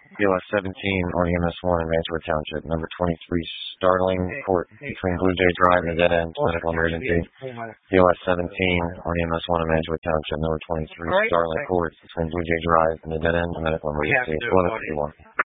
POS 17 on EMS1 in Mantua Township. Number 23, Starling Court between Blue Jay Drive and the Dead End. Medical emergency. POS 17 on EMS1 in Mantua Township. Number 23, Starling Court between Blue Jay Drive and the Dead End. Medical emergency. 1151.